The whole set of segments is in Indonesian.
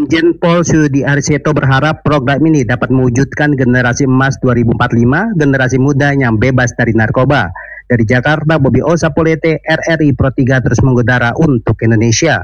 Komjen Pol Sudi Ariseto berharap program ini dapat mewujudkan generasi emas 2045, generasi muda yang bebas dari narkoba. Dari Jakarta, Bobby Osapolete, RRI Pro 3 terus mengudara untuk Indonesia.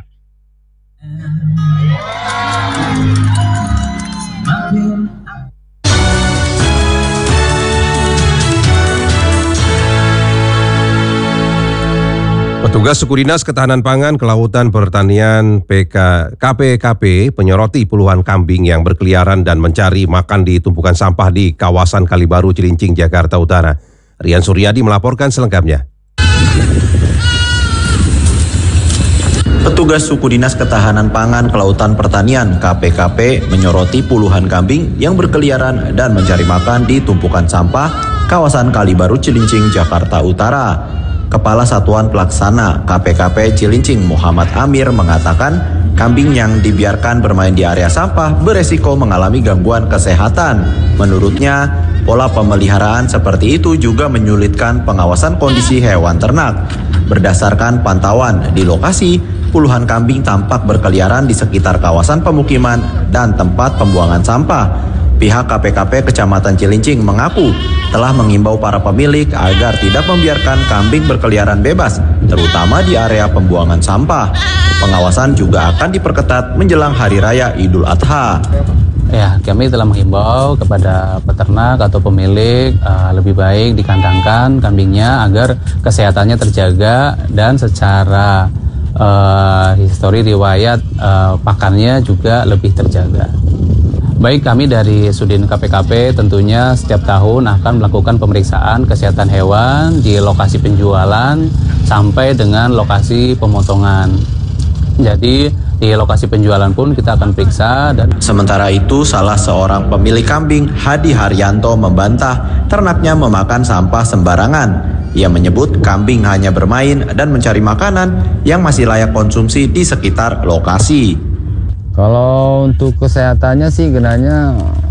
Petugas Suku Dinas Ketahanan Pangan, Kelautan, Pertanian, KPKP menyoroti puluhan kambing yang berkeliaran dan mencari makan di tumpukan sampah di kawasan Kalibaru, Cilincing, Jakarta Utara. Rian Suryadi melaporkan selengkapnya. Petugas Suku Dinas Ketahanan Pangan, Kelautan, Pertanian (KPKP) menyoroti puluhan kambing yang berkeliaran dan mencari makan di tumpukan sampah kawasan Kalibaru, Cilincing, Jakarta Utara. Kepala Satuan Pelaksana KPKP Cilincing Muhammad Amir mengatakan kambing yang dibiarkan bermain di area sampah beresiko mengalami gangguan kesehatan. Menurutnya, pola pemeliharaan seperti itu juga menyulitkan pengawasan kondisi hewan ternak. Berdasarkan pantauan di lokasi, puluhan kambing tampak berkeliaran di sekitar kawasan pemukiman dan tempat pembuangan sampah. Pihak KPKP Kecamatan Cilincing mengaku telah mengimbau para pemilik agar tidak membiarkan kambing berkeliaran bebas, terutama di area pembuangan sampah. Pengawasan juga akan diperketat menjelang Hari Raya Idul Adha. Ya, kami telah menghimbau kepada peternak atau pemilik lebih baik dikandangkan kambingnya agar kesehatannya terjaga dan secara histori riwayat pakannya juga lebih terjaga. Baik, kami dari Sudin KPKP tentunya setiap tahun akan melakukan pemeriksaan kesehatan hewan di lokasi penjualan sampai dengan lokasi pemotongan. Jadi di lokasi penjualan pun kita akan periksa. Dan sementara itu, salah seorang pemilik kambing, Hadi Haryanto, membantah ternaknya memakan sampah sembarangan. Ia menyebut kambing hanya bermain dan mencari makanan yang masih layak konsumsi di sekitar lokasi. Kalau untuk kesehatannya sih genanya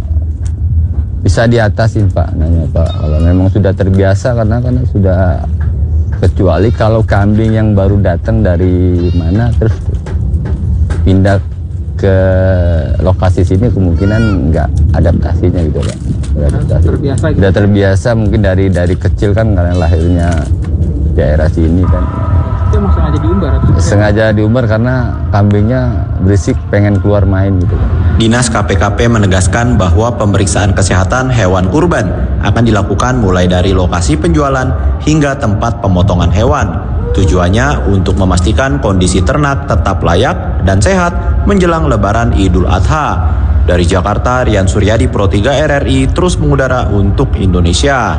bisa diatasin Pak, nanya Pak. Kalau memang sudah terbiasa karena sudah, kecuali kalau kambing yang baru datang dari mana terus pindah ke lokasi sini kemungkinan nggak adaptasinya gitu Pak. Sudah terbiasa mungkin dari kecil kan karena lahirnya daerah sini kan. Itu emang sengaja diumbar? Sengaja diumbar karena kambingnya berisik pengen keluar main gitu. Dinas KPKP menegaskan bahwa pemeriksaan kesehatan hewan kurban akan dilakukan mulai dari lokasi penjualan hingga tempat pemotongan hewan. Tujuannya untuk memastikan kondisi ternak tetap layak dan sehat menjelang Lebaran Idul Adha. Dari Jakarta, Rian Suryadi, Pro 3 RRI terus mengudara untuk Indonesia.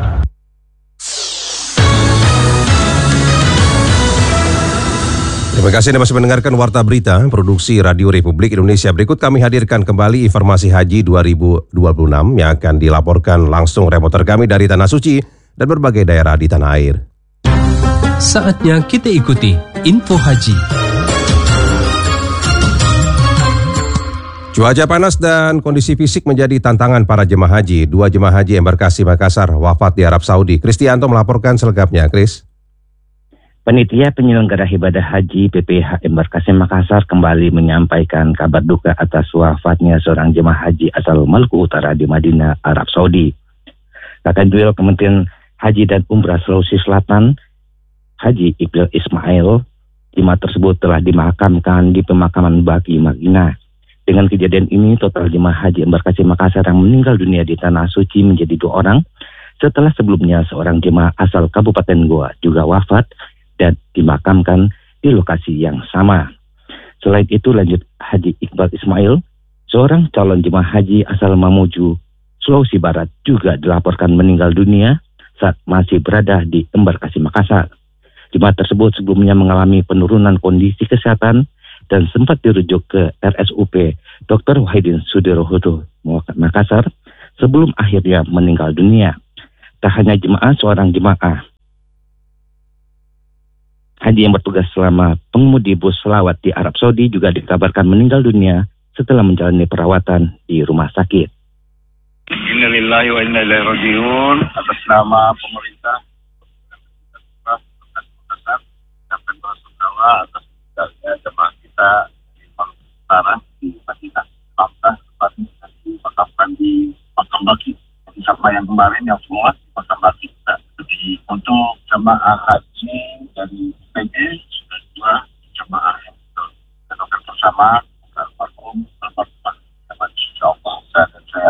Terima kasih Anda masih mendengarkan Warta Berita, produksi Radio Republik Indonesia. Berikut kami hadirkan kembali informasi Haji 2026 yang akan dilaporkan langsung reporter kami dari Tanah Suci dan berbagai daerah di tanah air. Saatnya kita ikuti Info Haji. Cuaca panas dan kondisi fisik menjadi tantangan para jemaah haji. 2 jemaah haji embarkasi Makassar wafat di Arab Saudi. Kristianto melaporkan selengkapnya, Kris. Panitia penyelenggara ibadah haji PPH Embarkasi Makassar kembali menyampaikan kabar duka atas wafatnya seorang jemaah haji asal Maluku Utara di Madinah, Arab Saudi. Kadil Kementerian Haji dan Umrah Sulawesi Selatan, Haji Iqbal Ismail, jemaah tersebut telah dimakamkan di pemakaman Baqi Madinah. Dengan kejadian ini, total jemaah haji Embarkasi Makassar yang meninggal dunia di Tanah Suci menjadi 2 orang, setelah sebelumnya seorang jemaah asal Kabupaten Goa juga wafat dan dimakamkan di lokasi yang sama. Selain itu, lanjut Haji Iqbal Ismail, seorang calon jemaah haji asal Mamuju, Sulawesi Barat juga dilaporkan meninggal dunia saat masih berada di Embarkasi Makassar. Jemaah tersebut sebelumnya mengalami penurunan kondisi kesehatan dan sempat dirujuk ke RSUP Dr. Wahidin Sudirohudo Makassar sebelum akhirnya meninggal dunia. Tak hanya jemaah, seorang jemaah haji yang bertugas selama pengemudi bus selawat di Arab Saudi juga dikabarkan meninggal dunia setelah menjalani perawatan di rumah sakit. Innalillahi wa inna ilaihi raji'un. Atas nama pemerintah akan bersukawa atas meninggalnya jemaah kita di Maluku Utara di Madinah. yang kemarin yang semua bersama kita. Jadi untuk jemaah haji dari PG sudah 2 jemaah yang dokter bersama almarhum dan saya.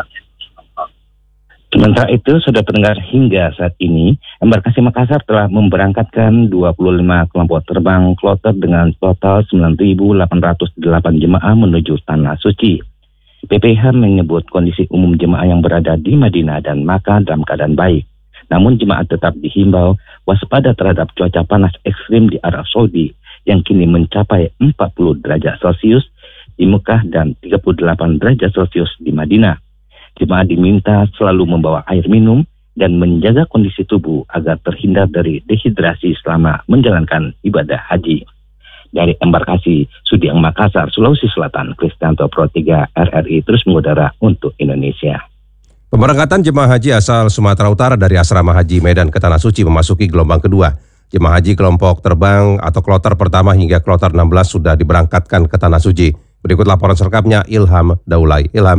Sementara itu, sudah pendengar, hingga saat ini, Embarkasi Makassar telah memberangkatkan 25 kelompok terbang kloter dengan total 9.808 jemaah menuju Tanah Suci. PPH menyebut kondisi umum jemaah yang berada di Madinah dan Makkah dalam keadaan baik. Namun jemaah tetap dihimbau waspada terhadap cuaca panas ekstrim di Arab Saudi yang kini mencapai 40 derajat Celcius di Mekah dan 38 derajat Celcius di Madinah. Jemaah diminta selalu membawa air minum dan menjaga kondisi tubuh agar terhindar dari dehidrasi selama menjalankan ibadah haji. Dari Embarkasi, Sudiang Makassar, Sulawesi Selatan, Kristianto Pro 3 RRI terus mengudara untuk Indonesia. Pemberangkatan jemaah haji asal Sumatera Utara dari Asrama Haji Medan ke Tanah Suci memasuki gelombang kedua. Jemaah haji kelompok terbang atau kloter pertama hingga kloter 16 sudah diberangkatkan ke Tanah Suci. Berikut laporan selengkapnya Ilham Daulay. Ilham.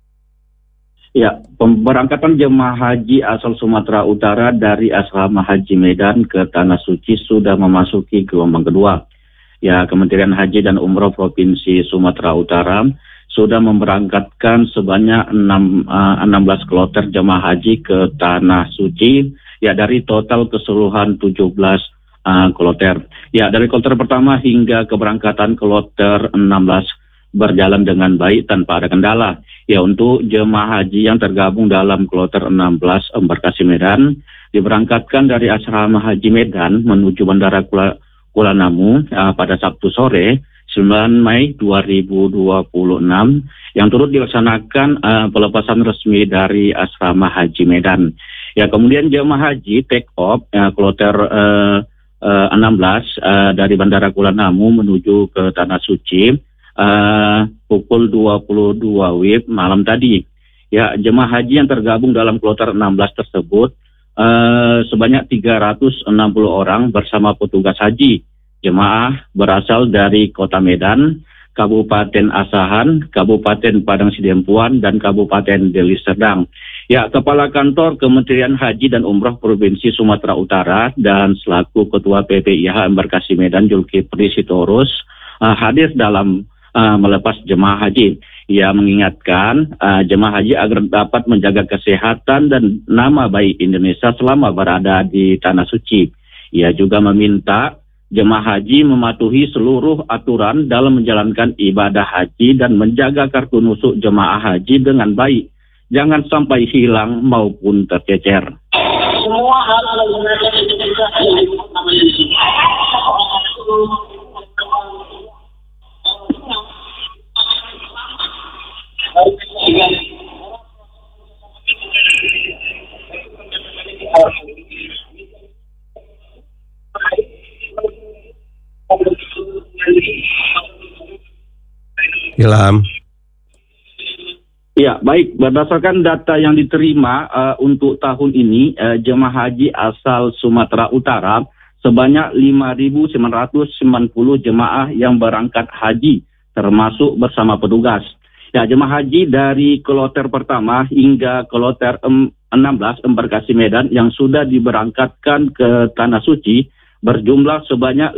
Ya, pemberangkatan jemaah haji asal Sumatera Utara dari Asrama Haji Medan ke Tanah Suci sudah memasuki gelombang kedua. Ya, Kementerian Haji dan Umroh Provinsi Sumatera Utara sudah memberangkatkan sebanyak 16 kloter jemaah haji ke Tanah Suci, ya dari total keseluruhan 17 kloter. Ya, dari kloter pertama hingga keberangkatan kloter 16 berjalan dengan baik tanpa ada kendala. Ya, untuk jemaah haji yang tergabung dalam kloter 16 Embarkasi Medan diberangkatkan dari Asrama Haji Medan menuju Bandara Kuala Namu pada Sabtu sore 9 Mei 2026 yang turut dilaksanakan pelepasan resmi dari Asrama Haji Medan. Ya, kemudian jemaah haji take off kloter 16 dari Bandara Kuala Namu menuju ke Tanah Suci pukul 22 WIB malam tadi. Ya, jemaah haji yang tergabung dalam kloter 16 tersebut sebanyak 360 orang bersama petugas haji. Jemaah berasal dari Kota Medan, Kabupaten Asahan, Kabupaten Padang Sidempuan, dan Kabupaten Deli Serdang. Ya, Kepala Kantor Kementerian Haji dan Umroh Provinsi Sumatera Utara dan selaku Ketua PPIH Embarkasi Medan Zulkifli Sitorus hadir dalam melepas jemaah haji. Ia mengingatkan jemaah haji agar dapat menjaga kesehatan dan nama baik Indonesia selama berada di Tanah Suci. Ia juga meminta jemaah haji mematuhi seluruh aturan dalam menjalankan ibadah haji dan menjaga kartu nusuk jemaah haji dengan baik. Jangan sampai hilang maupun tercecer. Semua hal-hal Ilham. Ya, baik. Berdasarkan data yang diterima untuk tahun ini, jemaah haji asal Sumatera Utara sebanyak 5.990 jemaah yang berangkat haji, termasuk bersama petugas. Ya, jemaah haji dari kloter pertama hingga kloter 16 Embarkasi Medan yang sudah diberangkatkan ke Tanah Suci berjumlah sebanyak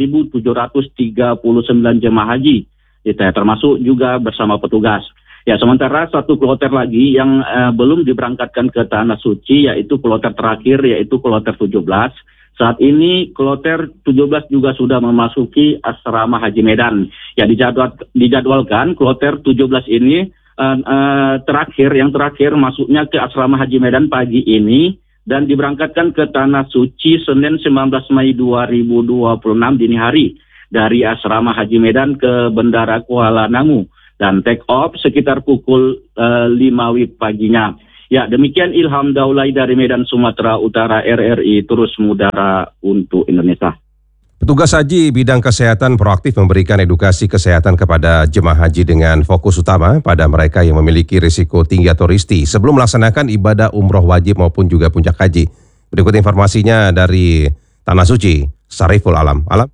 5.739 jemaah haji, termasuk juga bersama petugas. Ya, sementara satu kloter lagi yang belum diberangkatkan ke Tanah Suci, yaitu kloter terakhir, yaitu kloter 17. Saat ini kloter 17 juga sudah memasuki Asrama Haji Medan. Ya, dijadwalkan kloter 17 ini yang terakhir masuknya ke Asrama Haji Medan pagi ini dan diberangkatkan ke Tanah Suci Senin 19 Mei 2026 dini hari dari Asrama Haji Medan ke Bandara Kuala Namu dan take off sekitar pukul 5 WIB paginya. Ya, demikian Ilham Daulay dari Medan, Sumatera Utara, RRI terus mengudara untuk Indonesia. Petugas haji bidang kesehatan proaktif memberikan edukasi kesehatan kepada jemaah haji dengan fokus utama pada mereka yang memiliki risiko tinggi atau risti sebelum melaksanakan ibadah umroh wajib maupun juga puncak haji. Berikut informasinya dari Tanah Suci, Sariful Alam. Alam.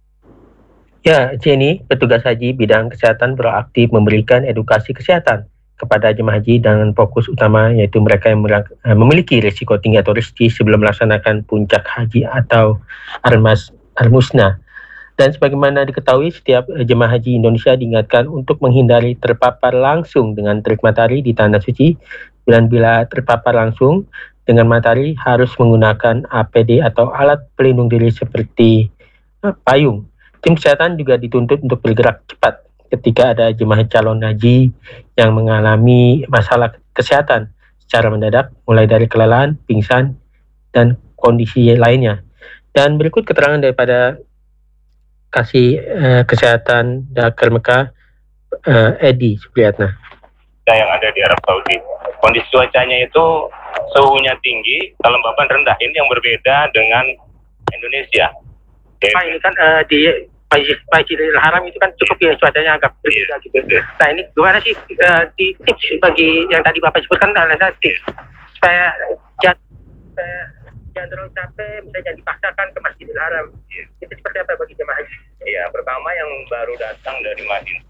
Ya, Jenny, petugas haji bidang kesehatan proaktif memberikan edukasi kesehatan kepada jemaah haji dengan fokus utama yaitu mereka yang memiliki risiko tinggi atau riski sebelum melaksanakan puncak haji atau Al-Musna. Dan sebagaimana diketahui, setiap jemaah haji Indonesia diingatkan untuk menghindari terpapar langsung dengan terik matahari di tanah suci, dan bila terpapar langsung dengan matahari harus menggunakan APD atau alat pelindung diri seperti payung. Tim kesehatan juga dituntut untuk bergerak cepat ketika ada jemaah calon haji yang mengalami masalah kesehatan secara mendadak, mulai dari kelelahan, pingsan, dan kondisi lainnya. Dan berikut keterangan daripada Kasih Kesehatan Dakar Mekah, Edi Supriyatna. Yang ada di Arab Saudi. Kondisi cuacanya itu suhunya tinggi, kelembapan rendah. Ini yang berbeda dengan Indonesia. Pak, ini kan di Masjidil Haram itu kan cukup ya cuacanya agak berbeda gitu. Nah ini gimana sih di tips bagi yang tadi Bapak sebutkan, ada tips supaya jangan terlalu capek, misalnya jangan dipaksakan ke Masjidil Haram. Itu seperti apa bagi jemaah haji? Iya, pertama yang baru datang dari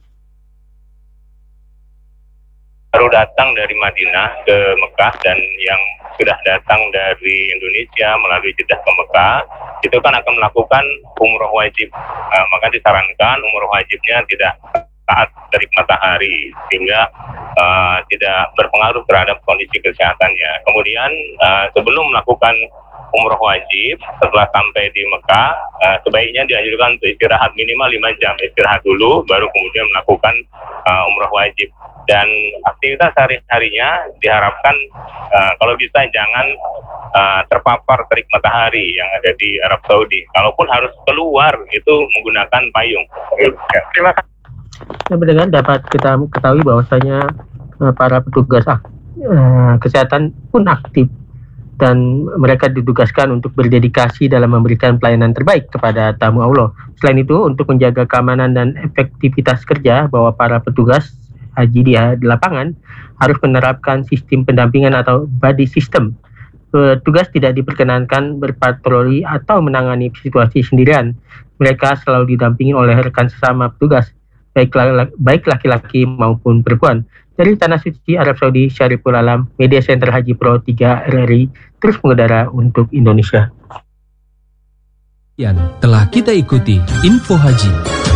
Madinah ke Mekah, dan yang sudah datang dari Indonesia melalui Jeddah ke Mekah itu kan akan melakukan umroh wajib. Maka disarankan umroh wajibnya tidak saat terik matahari sehingga tidak berpengaruh terhadap kondisi kesehatannya. Kemudian sebelum melakukan umroh wajib, setelah sampai di Mekah sebaiknya dianjurkan untuk istirahat minimal 5 jam, istirahat dulu baru kemudian melakukan umroh wajib. Dan aktivitas sehari-harinya diharapkan kalau bisa jangan terpapar terik matahari yang ada di Arab Saudi. Kalaupun harus keluar itu menggunakan payung. Terima kasih. Dengan dapat kita ketahui bahwasanya para petugas kesehatan pun aktif dan mereka ditugaskan untuk berdedikasi dalam memberikan pelayanan terbaik kepada tamu Allah. Selain itu, untuk menjaga keamanan dan efektivitas kerja, bahwa para petugas haji di lapangan harus menerapkan sistem pendampingan atau buddy system. Petugas tidak diperkenankan berpatroli atau menangani situasi sendirian. Mereka selalu didampingi oleh rekan sesama petugas, baik laki-laki maupun perempuan. Dari Tanah Suci Arab Saudi, Syariful Alam, Media Center Haji Pro 3 RRI, terus mengudara untuk Indonesia. Telah kita ikuti Info Haji.